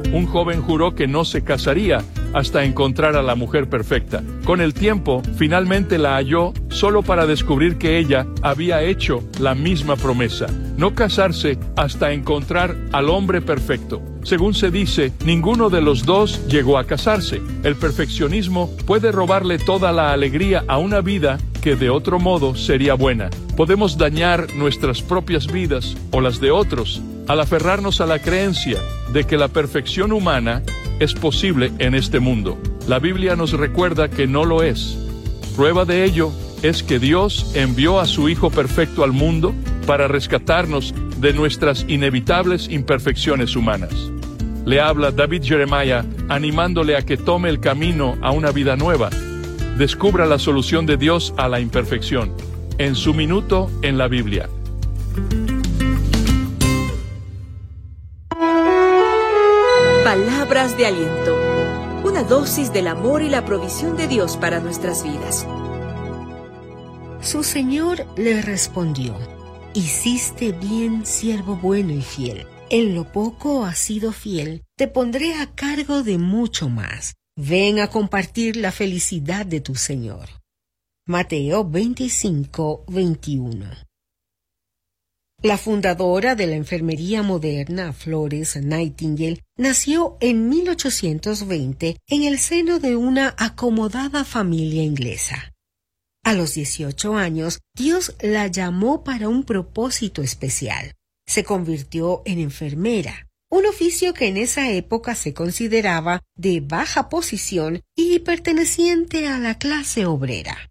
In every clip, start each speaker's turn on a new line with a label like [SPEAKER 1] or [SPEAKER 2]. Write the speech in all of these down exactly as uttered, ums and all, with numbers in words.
[SPEAKER 1] Un joven juró que no se casaría hasta encontrar a la mujer perfecta. Con el tiempo, finalmente la halló, solo para descubrir que ella había hecho la misma promesa: no casarse hasta encontrar al hombre perfecto. Según se dice, ninguno de los dos llegó a casarse. El perfeccionismo puede robarle toda la alegría a una vida que de otro modo sería buena. Podemos dañar nuestras propias vidas o las de otros al aferrarnos a la creencia de que la perfección humana es posible en este mundo. La Biblia nos recuerda que no lo es. Prueba de ello es que Dios envió a su Hijo perfecto al mundo para rescatarnos de nuestras inevitables imperfecciones humanas. Le habla David Jeremiah, animándole a que tome el camino a una vida nueva. Descubra la solución de Dios a la imperfección, en su minuto en la Biblia.
[SPEAKER 2] Palabras de aliento. Una dosis del amor y la provisión de Dios para nuestras vidas.
[SPEAKER 3] Su Señor le respondió: hiciste bien, siervo bueno y fiel. En lo poco has sido fiel, te pondré a cargo de mucho más. Ven a compartir la felicidad de tu Señor. Mateo veinticinco, veintiuno. La fundadora de la enfermería moderna, Florence Nightingale, nació en mil ochocientos veinte en el seno de una acomodada familia inglesa. A los dieciocho años, Dios la llamó para un propósito especial. Se convirtió en enfermera, un oficio que en esa época se consideraba de baja posición y perteneciente a la clase obrera.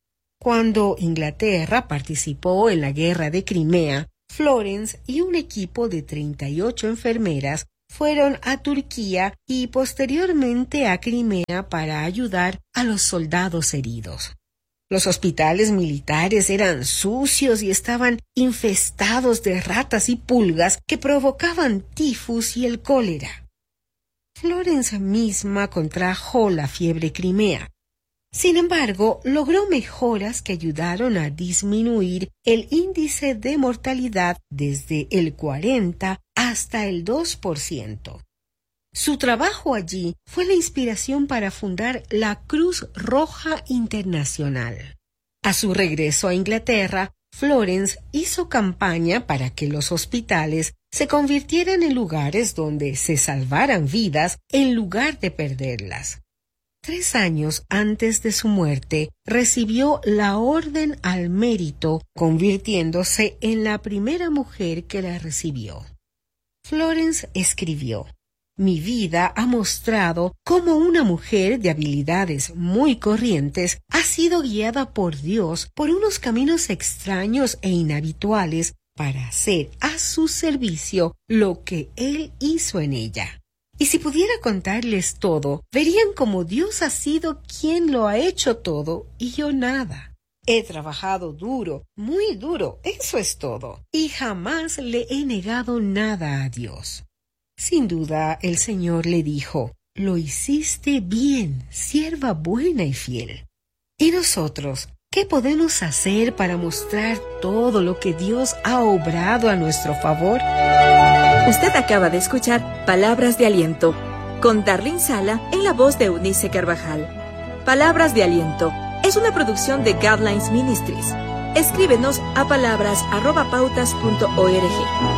[SPEAKER 3] Cuando Inglaterra participó en la guerra de Crimea, Florence y un equipo de treinta y ocho enfermeras fueron a Turquía y posteriormente a Crimea para ayudar a los soldados heridos. Los hospitales militares eran sucios y estaban infestados de ratas y pulgas que provocaban tifus y el cólera. Florence misma contrajo la fiebre crimea. Sin embargo, logró mejoras que ayudaron a disminuir el índice de mortalidad desde el cuarenta hasta el dos por ciento. Su trabajo allí fue la inspiración para fundar la Cruz Roja Internacional. A su regreso a Inglaterra, Florence hizo campaña para que los hospitales se convirtieran en lugares donde se salvaran vidas en lugar de perderlas. Tres años antes de su muerte, recibió la Orden al Mérito, convirtiéndose en la primera mujer que la recibió. Florence escribió: mi vida ha mostrado cómo una mujer de habilidades muy corrientes ha sido guiada por Dios por unos caminos extraños e inhabituales para hacer a su servicio lo que Él hizo en ella. Y si pudiera contarles todo, verían cómo Dios ha sido quien lo ha hecho todo y yo nada. He trabajado duro, muy duro, eso es todo, y jamás le he negado nada a Dios. Sin duda, el Señor le dijo: lo hiciste bien, sierva buena y fiel. ¿Y nosotros qué podemos hacer para mostrar todo lo que Dios ha obrado a nuestro favor?
[SPEAKER 2] Usted acaba de escuchar Palabras de Aliento, con Darlene Sala en la voz de Eunice Carvajal. Palabras de Aliento es una producción de Guidelines Ministries. Escríbenos a palabras arroba pautas punto org.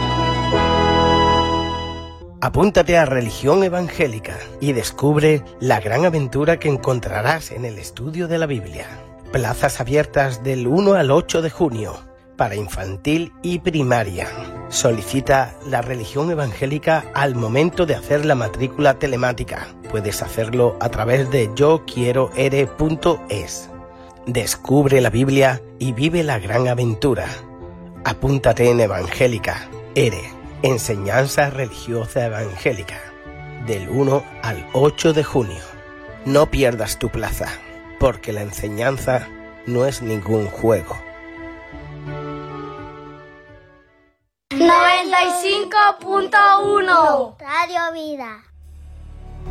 [SPEAKER 4] Apúntate a Religión Evangélica y descubre la gran aventura que encontrarás en el estudio de la Biblia. Plazas abiertas del uno al ocho de junio para infantil y primaria. Solicita la Religión Evangélica al momento de hacer la matrícula telemática. Puedes hacerlo a través de yo quiero ere punto es. Descubre la Biblia y vive la gran aventura. Apúntate en Evangélica, ERE, Enseñanza Religiosa Evangélica, del uno al ocho de junio. No pierdas tu plaza, porque la enseñanza no es ningún juego.
[SPEAKER 5] noventa y cinco punto uno
[SPEAKER 6] Radio Vida.